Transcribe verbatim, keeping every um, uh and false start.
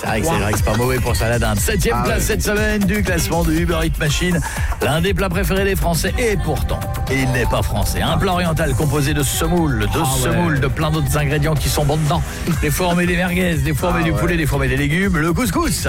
C'est vrai que c'est vrai que c'est pas mauvais pour ça la dinde. Septième Ah place ouais. cette semaine du classement de Uber Eats Machine. L'un des plats préférés des Français. Et pourtant, il n'est pas français. Un plat oriental composé de semoule, de Ah ouais. semoule, de plein d'autres ingrédients qui sont bons dedans. Des fois on met des merguez, des fois on met Ah du ouais. poulet, des fois on met des légumes. Le couscous.